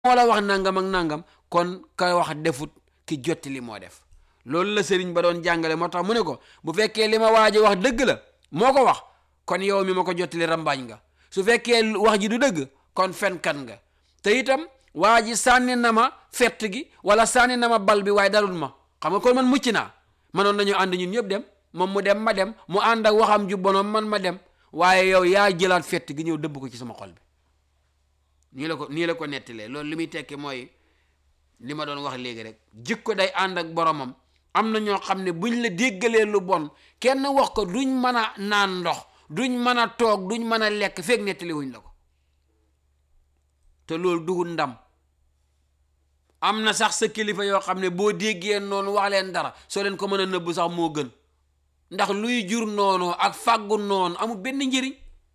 moo la wax nangam ak nangam kon ka wax defut ki jotti li moo def. loolu la sëriñ ba doon jàngale moo tax mu ne ko bu fekkee li ma waaji wax dëgg la moo ko wax kon yow mi ma ko jottali rambaañ nga, su fekkee wax ji du dëgg kon fenkat nga. te itam waa ji sànni na ma fett gi wala sànni na ma bal bi waaye dalul ma, xam nga kon man mucc naa. manoon nañu ànd ñun ñëpp dem, moom mu dem ma dem, mu ànd ak waxam ju bonoom man ma dem, waaye yow yaa jëlaat fett gi ñëw dëbb ko ci sama xol bi. nii la ko nettalee. loolu li muy tekki mooy li ma doon wax léegi rek, jikko day ànd ak boromam. am na ñoo xam ne buñ la déggalee lu bon kenn wax ko duñ mën a naan ndox, duñ mën a toog, duñ mën a lekk fekk nettali wuñ la ko. te loolu dugul ndam. am na sax sa kilifa yoo xam ne boo déggee noonu wax leen dara soo leen ko mën a nëbb sax moo gën, ndax luy jur noonu ak fàggu noonu amul benn njëriñ.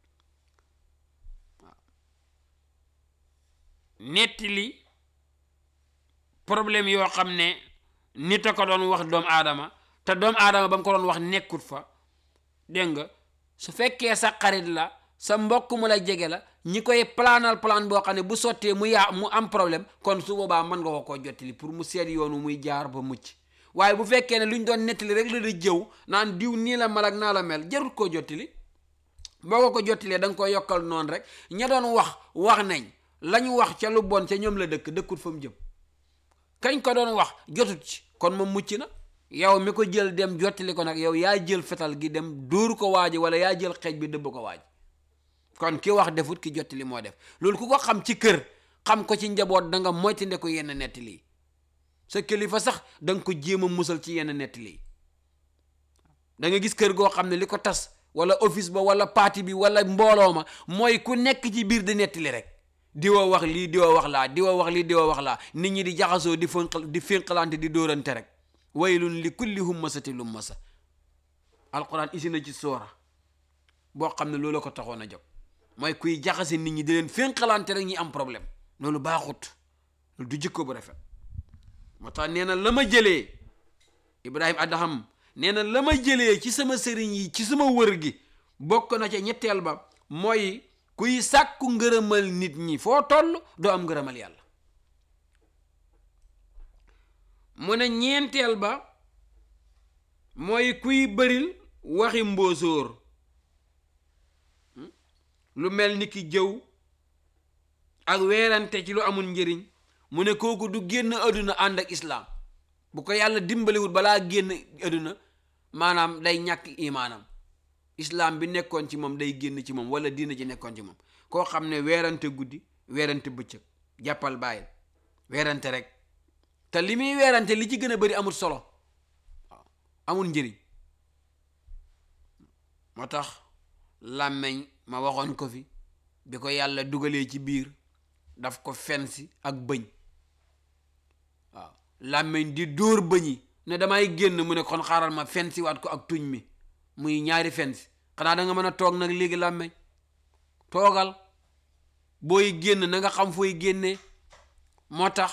nettali problème yoo xam ne nit a ko doon wax doomu aadama te doomu aadama ba mu ko doon wax nekkut fa, dégg nga, su fekkee sa xarit la, sa mbokk mu la jege la, ñi koy planal plan boo xam ne bu sottee mu am problème, kon su boobaa mën nga koo jottali pour mu seet yoonu muy jaar ba mucc. waaye bu fekkee ne lu ñu doon nettali rek la di jëw naan diw nii la mel ak naa la mel, jarut koo jottali. boo ko jottalee da nga koy yokkal noonu rek. ña doon wax nañ lañu wax ca lu bon ca ñoom la dëkkut fa mu jëm. kañ ko doon wax jotut ci, kon moom mucc na. yow mi ko jël dem jottali ko nag yow yaa jël fetal gi dem dóor ko waaji wala yaa jël xeej bi dëbb ko waaji. kon ki wax defut ki jottali moo def. loolu ku ko xam ci kër xam ko ci njaboot da nga moytande ko yenn nettali. sa kilifa sax da nga ko jéem a musal ci yenn nettali. da nga gis kër goo xam ne li ko tas wala office ba wala parti bi wala mbooloo ma mooy ku nekk ci biir di nettali rek. diwa wax lii diwa wax laa, diwa wax lii diwa wax laa, nit ñi di jaxasoo di fénqalante di dóorante rek. waylun li kulli hummasati lummasa. alquran isi na ci soora boo xam ne loolu ko taxoon a jóg, mooy kuy jaxase nit ñi di leen fénqalante rek ñi am problème. loolu baaxut, loolu du jikko bu rafet. moo tax nee na la ma jëlee Ibrahim Adham nee na la ma jëlee ci sama sëriñ yi ci sama wër gi bokk na ca ñetteel ba mooy kuy sàkku ngërëmal nit ñi foo toll doo am ngërëmal yàlla. mu ne ñeenteel ba mooy kuy bëril waxi mbóosóor, lu mel ni ki jëw ak weerante ci lu amul njëriñ. mu ne kooku du génn àdduna ànd ak islaam. bu ko yàlla dimbaliwut balaa génn àdduna maanaam day ñàkk imaanam, islaam bi nekkoon ci moom day génn ci moom wala diina ji nekkoon ci moom. koo xam ne weerante guddi weerante bëccëg jàppal bàyyil weerante rek, te li muy weerante li ci gën a bari amul solo, waaw amul njëriñ. moo tax làmmeñ ma waxoon ko fi bi ko yàlla dugalee ci biir daf ko fensi ak bëñ. waaw làmmeñ di dóor bëñi ne damay génn, mu ne kon xaaral ma fensi waat ko ak tuñ mi, muy ñaari fensi. xanaa da nga mën a toog nag léegi làmmeñ toogal, booy génn na nga xam fooy génnee. moo tax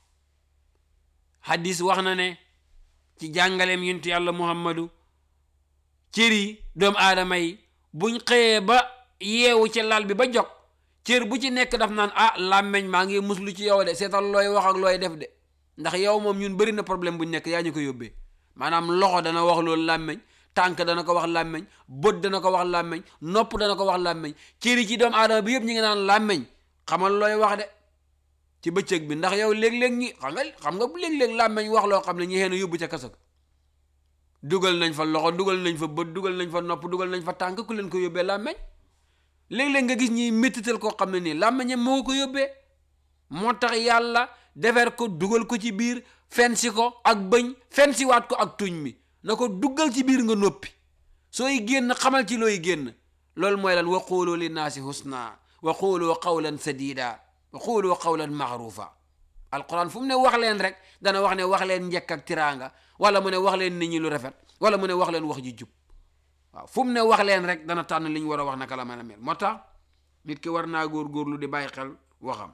hadis wax na ne ci jàngaleem yonent yàlla Muhammadu cër yi doomu aadama yi buñ xëyee ba yeewu ci lal bi ba jog cër bu ci nekk daf naan làmmeñ maa ngi muslu ci yow de, seetal looy wax ak looy def de, ndax yow moom ñun bëri na problème buñ nekk yaa ñu ko yóbbee. maanaam loxo dana wax loolu làmmeñ, tànk dana ko wax làmmeñ, bët dana ko wax làmmeñ, nopp dana ko wax làmmeñ. cër yi ci doomu aadama bi yëpp ñu ngi naan làmmeñ xamal looy wax de ci bëccëg bi, ndax yow léeg-léeg ñi xam nga léeg-léeg làmmeñ wax loo xam ne ñi xeenu yóbbu ca kaso. dugal nañ fa loxo, dugal nañ fa bët, dugal nañ fa nopp, dugal nañ fa tànk, ku leen ko yóbbee làmmeñ. léeg-léeg nga gis ñiy méttital koo xam ne nii làmmeñam moo ko yóbbee. moo tax yàlla defar ko dugal ko ci biir fensi ko ak bëñ, fensiwaat ko ak tuñ mi, na ko duggal ci biir nga noppi, sooy génn xamal ci looy génn. loolu mooy lan wa quulu linnaasi husna wa quulu qawlan sadida wa quulu qawlan maarufa. alquran fu mu ne wax leen rek dana wax ne wax leen njëkk ak tiraanga, wala mu ne wax leen nit ñi lu rafet, wala mu ne wax leen wax ji jub. waaw fu mu ne wax leen rek dana tànn li ñu war a wax naka la mën a mel. moo tax nit ki war naa góorgóorlu di bàyyi xel waxam.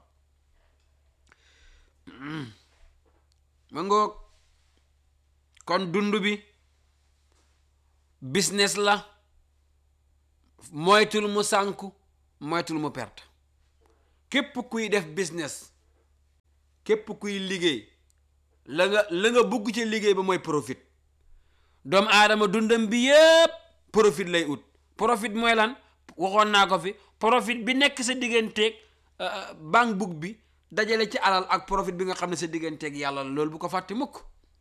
ma ngoog kon dund bi business la, moytul mu sànku moytul mu perte. képp kuy def business képp kuy liggéey la nga bugg ci liggéey ba mooy profit. doomu aadama dundam bi yëpp profit lay ut. profit mooy lan? waxoon naa ko fi. profit bi nekk sa digganteeg banque book bi dajale ci alal ak profit bi nga xam ne sa digganteeg yàlla la. loolu bu ko fàtte mukk.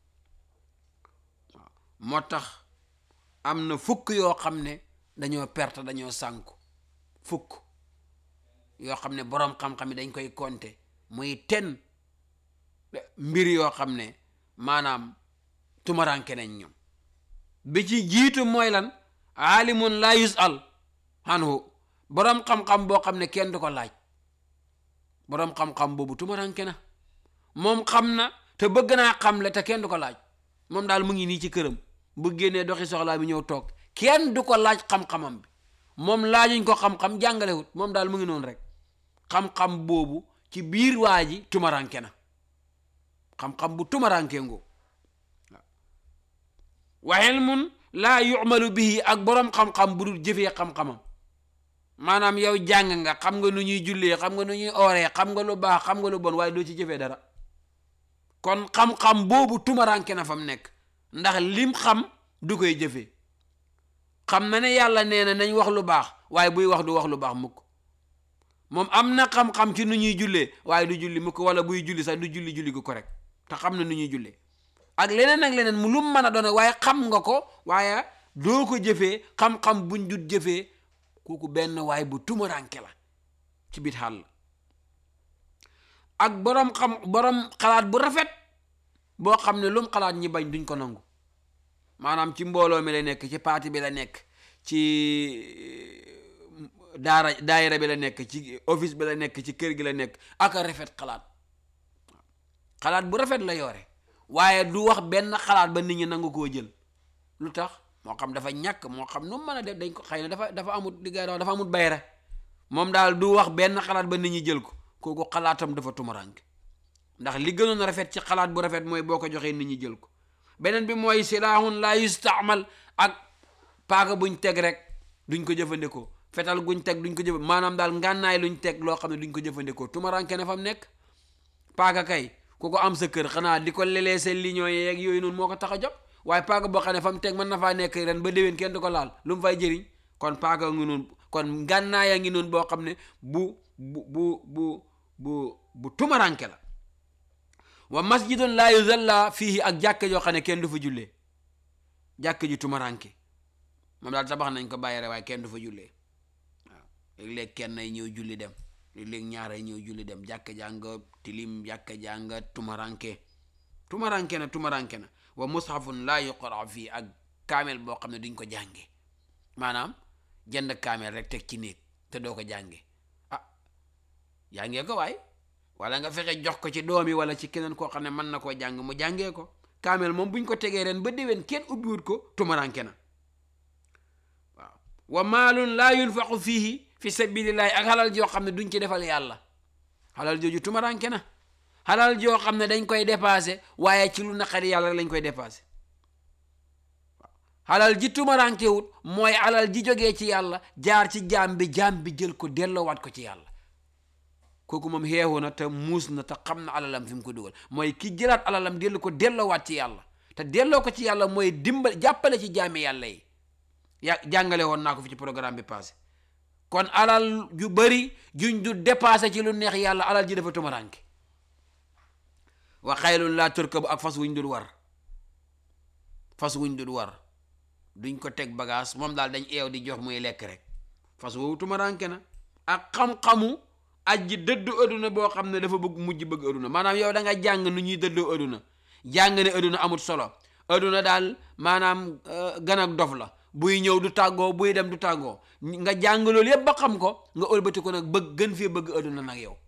moo tax am na fukk yoo xam ne dañoo perte, dañoo sànku. fukk yoo xam ne boroom xam-xam yi dañ koy compter muy 10 mbir yoo xam ne maanaam tumaranke nañ ñoom. bi ci jiitu mooy lan? aalimun laa yus'al anhu, boroom xam-xam boo xam ne kenn du ko laaj. boroom xam-xam boobu tumaranke na. moom xam na te bëgg naa xamle te kenn du ko laaj. moom daal mu ngi nii ci këram bu génnee doxi soxlaa bi ñëw toog, kenn du ko laaj xam-xamam bi. moom laajuñ ko xam-xam, jàngalewut, moom daal mu ngi noonu rek. xam-xam boobu ci biir waa ji tumaranke na. xam-xam bu tumaranke ngoo. wa ilmun laa yu'malu bihi, ak boroom xam-xam bu dul jëfee xam-xamam. maanaam yow jàng nga, xam nga nu ñuy jullee, xam nga nu ñuy ooree, xam nga lu baax, xam nga lu bon, waaye doo ci jëfee dara. kon xam-xam boobu tumaranke na fa mu nekk, ndax lim xam du koy jëfee. xam na ne yàlla nee na nañ wax lu baax, waaye buy wax du wax lu baax mukk. moom am na xam-xam ci nu ñuy jullee, waaye du julli mukk, wala buy julli sax du julli gu correct, te xam na nu ñuy jullee. ak leneen mu lu mën a doon, waaye xam nga ko, waaye doo ko jëfee. xam-xam buñ dut jëfee, kooku benn waay bu tumaranke la ci biir xàll. ak boroom xalaat bu rafet boo xam ne lu mu xalaat ñi bañ duñ ko nangu. maanaam ci mbooloo mi la nekk, ci parti bi la nekk, ci daayira bi la nekk, ci office bi la nekk, ci kër gi la nekk, ak a rafet xalaat bu rafet la yore, waaye du wax benn xalaat ba nit ñi nangu koo jël. lu tax? moo xam dafa ñàkk, moo xam nu mën a def, dañ ko xëy na dafa amut bayra. moom daal du wax benn xalaat ba nit ñi jël ko. kooku xalaatam dafa tumaranke. ndax li gënoon a rafet ci xalaat bu rafet mooy boo ko joxee nit ñi jël ko. beneen bi mooy silaahun laa yustaamal, ak paaka buñ teg rek duñ ko jëfandikoo. fetal guñ teg duñ ko jëfandikoo. maanaam daal ngànnaay luñ teg loo xam ne duñ ko jëfandikoo. tumaranke na fa mu nekk. paaka kay ku ko am sa kër xanaa di ko lelee seen liñoo yeeg yooyu noonu moo ko tax a jóg. waaye paaka boo xam ne fa mu teg mën na faa nekk ren ba déwén kenn du ko laal, lu mu fay jëriñ. kon paaka ngi noonu, kon ngànnaaya ngi noonu boo xam ne bu tumaranke la. wa masjidun laa yuzalla fiihi, ak jàkk joo xam ne kenn du fa jullee. jàkk ji tumaranke moom daal tabax nañ ko bàyyi rek waaye kenn du fa jullee. waaw léeg-léeg kenn ay ñëw julli dem, léeg-léeg ñaar ay ñëw julli dem. jàkk jàng tilim, jàkk jàng tumaranke na. wa mushafun laa yuqra fii, ak kaamel boo xam ne duñ ko jànge. maanaam jënd kaamel rek teg ci néeg te doo ko jànge. jàngee ko waay, wala nga fexe jox ko ci doom yi wala ci keneen koo xam ne mën na koo jàng mu jàngee ko. kaamel moom buñ ko tegee ren ba déwén kenn ubbiwut ko, tumaranke na. waaw wa maalun laa yunfaqu fiihi fi sabilillahi, ak xalal joo xam ne duñ ci defal yàlla. xalal jooju tumaranke na. xalal joo xam ne dañ koy dépassé, waaye ci lu naqari yàlla rek lañ koy dépassé. waaw xalal ji tumaranke wut mooy xalal ji jógee ci yàlla jaar ci jaam bi jël ko delloowaat ko ci yàlla. kooku moom xeewu na te muus na te xam na alalam fi mu ko dugal. mooy ki jëlaat alalam dellu ko delloowaat ci yàlla. te delloo ko ci yàlla mooy jàppale ci jaami yàlla yi. jàngale woon naa ko fi ci programme bi passé. kon alal ju bari juñ du dépassé ci lu neex yàlla, alal ji dafa tumaranke. wa xaylun laa turkabu, ak fas wuñ dul war. duñ ko teg bagage, moom daal dañ eew di jox muy lekk rek. fas woowu tumaranke na. ak xam-xamu aji dëddu aduna boo xam ne dafa mujj bëgg aduna. maanaam yow da nga jàng nu ñuy dëddoo aduna, jàng ne aduna amut solo. aduna daal maanaam gan ak dof la, buy ñëw du tàggoo, buy dem du tàggoo. nga jàng loolu yépp ba xam ko, nga ëlbati ko nag gën fee bëgg aduna nag yow.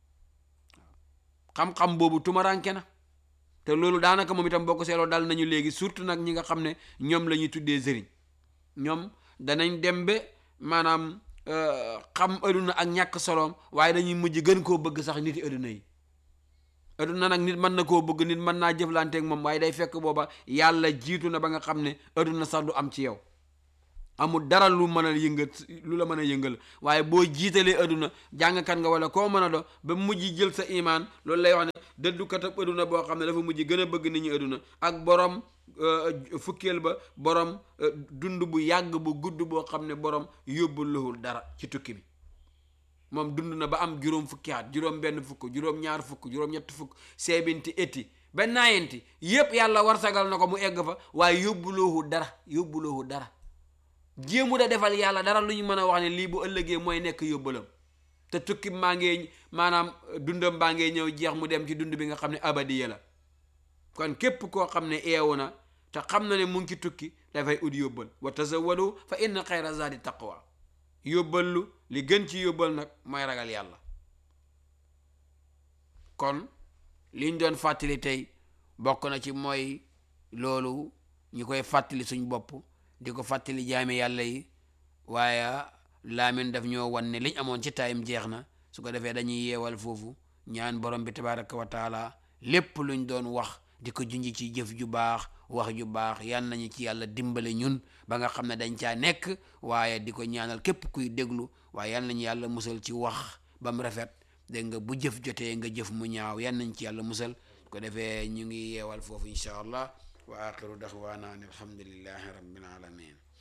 xam-xam boobu tumaranke na. te loolu daanaka moom itam boo ko seetloo dal nañu léegi, surtout nag ñi nga xam ne ñoom la ñuy tuddee sëriñ. ñoom danañ dem ba maanaam xam aduna ak ñàkk soloom, waaye dañuy mujj gën koo bëgg sax niti aduna yi. aduna nag nit mën na koo bëgg, nit mën naa jëflanteeg moom, waaye day fekk booba yàlla jiitu na ba nga xam ne aduna sax du am ci yow. amul dara lu mën a yëngal lu la mën a yëngal. waaye boo jiitalee adduna jàngkat nga wala koo mën a do ba mujj jël sa imaan, loolu lay wax ne dëddukat ab adduna boo xam ne dafa mujj gën a bëgg nit ñi adduna. ak borom fukkeel ba borom dund bu yàgg bu gudd boo xam ne borom yóbbul lahul dara ci tukki bi. moom dund na ba am juróom fukki at, juróom benn fukk, juróom ñaar fukk, juróom ñett fukk, 70 ba 90 yépp yàlla warsagal na ko mu egg fa, waaye yóbbuloohu dara jéemu da defal yàlla dara lu ñu mën a wax ne lii bu ëllëgee mooy nekk yóbbalam. te tukki maa ngee maanaam dundam baa ngee ñëw jeex mu dem ci dund bi nga xam ne abadiya la. kon képp koo xam ne eewu na te xam na ne mu ngi ci tukki dafay ut yóbbal. wa tazawwadu fa inna xayra zaadi taqwa. yóbballu li gën ci yóbbal nag mooy ragal yàlla. kon liñ doon fàttali tey bokk na ci mooy loolu ñu koy fàttali suñ bopp di ko fàttali jaami yàlla yi. waaye laamin daf ñoo wan ne liñ amoon ci taayim jeex na. su ko defee dañuy yeewal foofu ñaan borom bi tabaraka wa taala lépp luñ doon wax di ko junj ci jëf ju baax, wax ju baax, yal nañu ci yàlla dimbale ñun ba nga xam ne dañ caa nekk. waaye di ko ñaanal képp kuy déglu. waaye yal nañu yàlla musal ci wax ba mu rafet, dégg nga bu jëf jotee nga jëf mu ñaaw, yal nañ ci yàlla musal. su ko defee ñu ngi yeewal foofu incha allah. wa axiru daxwaana an alhamdulillahi rabbil alamin.